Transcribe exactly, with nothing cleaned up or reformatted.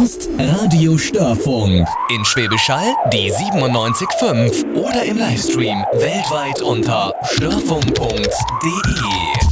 hörst Radio Störfunk. In Schwäbisch Hall die siebenundneunzig Komma fünf oder im Livestream weltweit unter störfunk punkt de.